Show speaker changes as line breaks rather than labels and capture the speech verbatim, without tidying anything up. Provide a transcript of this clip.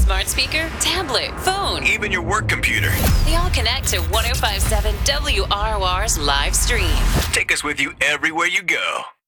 smart speaker, tablet, phone,
even your work computer.
They all connect to one oh five point seven W R O R's live stream.
Take us with you everywhere you go.